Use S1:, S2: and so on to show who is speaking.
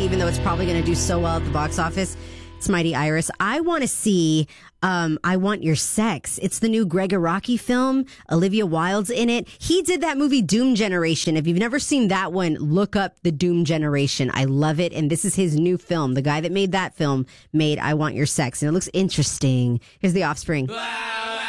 S1: even though it's probably going to do so well at the box office. It's Mighty Iris. I want to see I Want Your Sex. It's the new Greg Araki film. Olivia Wilde's in it. He did that movie Doom Generation. If you've never seen that one, look up the Doom Generation. I love it. And this is his new film. The guy that made that film made I Want Your Sex. And it looks interesting. Here's The Offspring.